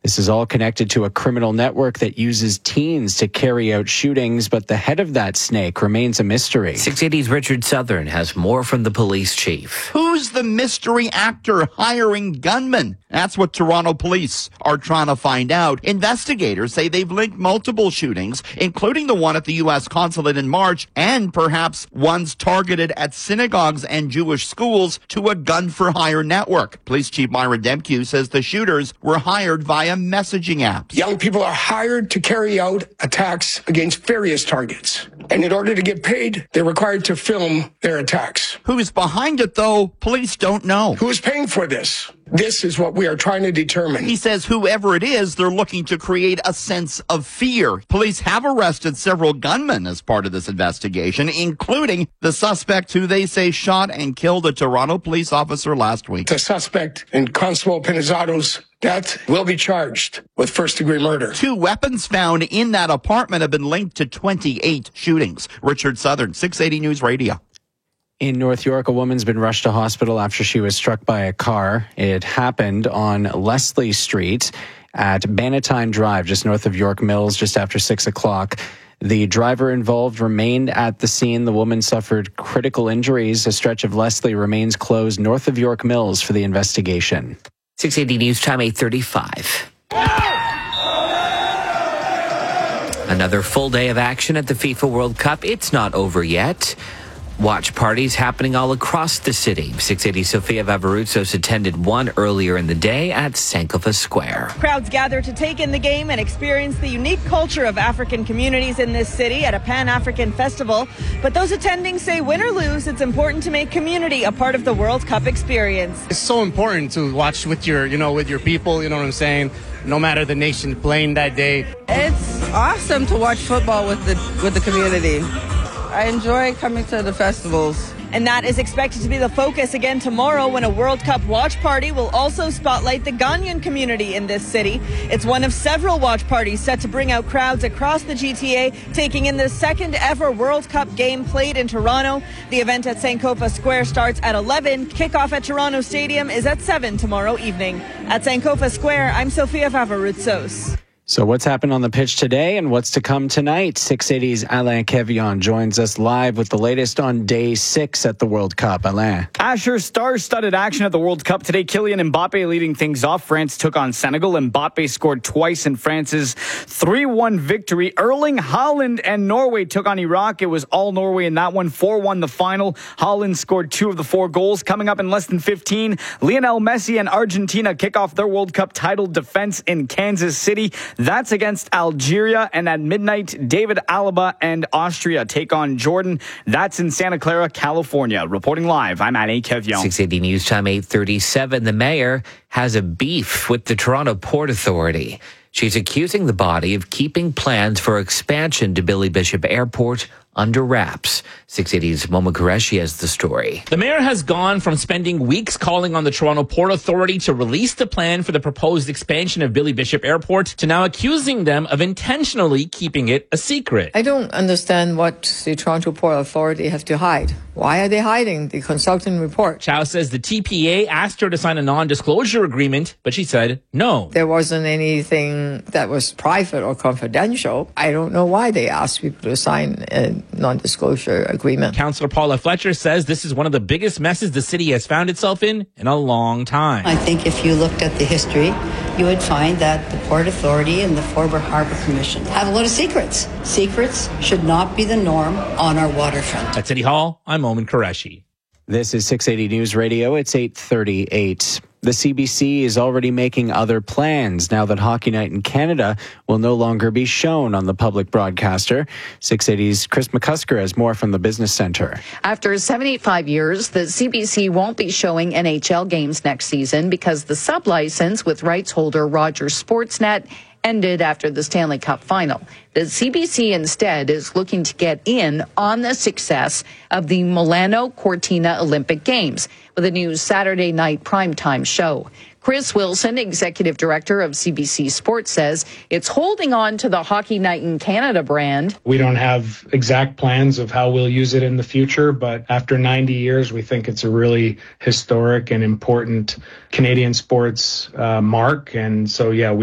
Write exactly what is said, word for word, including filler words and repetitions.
This is all connected to a criminal network that uses teens to carry out shootings, but the head of that snake remains a mystery. six eighty's Richard Southern has more from the police chief. Who's the mystery actor hiring gunmen? That's what Toronto police are trying to find out. Investigators say they've linked multiple shootings, including the one at the U S consulate in March, and perhaps ones targeted at synagogues and Jewish schools, to a gun-for-hire network. Police Chief Myron Demke says the shooters were hired via messaging apps. Young people are hired to carry out attacks against various targets. And in order to get paid, they're required to film their attacks. Who's behind it, though, police don't know. Who is paying for this? This is what we are trying to determine. He says whoever it is, they're looking to create a sense of fear. Police have arrested several gunmen as part of this investigation, including the suspect who they say shot and killed a Toronto police officer last week. The suspect in Constable Pinizzado's death will be charged with first-degree murder. Two weapons found in that apartment have been linked to twenty-eight shootings. Richard Southern, six eighty News Radio. In North York, a woman's been rushed to hospital after she was struck by a car. It happened on Leslie Street at Bannatyne Drive, just north of York Mills, just after six o'clock. The driver involved remained at the scene. The woman suffered critical injuries. A stretch of Leslie remains closed north of York Mills for the investigation. six eighty News Time, eight thirty-five. Another full day of action at the FIFA World Cup. It's not over yet. Watch parties happening all across the city. six eighty Sofia Vavarutsos attended one earlier in the day at Sankofa Square. Crowds gather to take in the game and experience the unique culture of African communities in this city at a Pan-African festival. But those attending say win or lose, it's important to make community a part of the World Cup experience. It's so important to watch with your, you know, with your people, you know what I'm saying? No matter the nation playing that day. It's awesome to watch football with the with the community. I enjoy coming to the festivals. And that is expected to be the focus again tomorrow, when a World Cup watch party will also spotlight the Ghanaian community in this city. It's one of several watch parties set to bring out crowds across the G T A, taking in the second ever World Cup game played in Toronto. The event at Sankofa Square starts at eleven. Kickoff at Toronto Stadium is at seven tomorrow evening. At Sankofa Square, I'm Sofia Vavarutsos. So what's happened on the pitch today and what's to come tonight? six eighty's Alain Kevion joins us live with the latest on day six at the World Cup. Alain. Asher, star-studded action at the World Cup today. Kylian Mbappe leading things off. France took on Senegal. Mbappe scored twice in France's three one victory. Erling Haaland and Norway took on Iraq. It was all Norway in that one. four one the final. Haaland scored two of the four goals. Coming up in less than fifteen, Lionel Messi and Argentina kick off their World Cup title defense in Kansas City. That's against Algeria. And at midnight, David Alaba and Austria take on Jordan. That's in Santa Clara, California. Reporting live, I'm Alain Kevion. six eighty News Time, eight thirty-seven. The mayor has a beef with the Toronto Port Authority. She's accusing the body of keeping plans for expansion to Billy Bishop Airport under wraps. six eighty's Momo Qureshi has the story. The mayor has gone from spending weeks calling on the Toronto Port Authority to release the plan for the proposed expansion of Billy Bishop Airport to now accusing them of intentionally keeping it a secret. I don't understand what the Toronto Port Authority have to hide. Why are they hiding the consultant report? Chow says the T P A asked her to sign a non-disclosure agreement, but she said no. There wasn't anything that was private or confidential. I don't know why they asked people to sign a non-disclosure agreement. Councillor Paula Fletcher says this is one of the biggest messes the city has found itself in in a long time. I think if you looked at the history, you would find that the Port Authority and the Forber Harbour Commission have a lot of secrets. Secrets should not be the norm on our waterfront. At City Hall, I'm Momin Qureshi. This is six eighty News Radio. It's eight thirty-eight. The C B C is already making other plans now that Hockey Night in Canada will no longer be shown on the public broadcaster. six eighty's Chris McCusker has more from the Business Centre. After seventy-five years, the C B C won't be showing N H L games next season because the sub-license with rights holder Rogers Sportsnet ended after the Stanley Cup final. The C B C instead is looking to get in on the success of the Milano Cortina Olympic Games with a new Saturday night primetime show. Chris Wilson, executive director of C B C Sports, says it's holding on to the Hockey Night in Canada brand. We don't have exact plans of how we'll use it in the future, but after ninety years, we think it's a really historic and important Canadian sports uh, mark. And so, yeah, we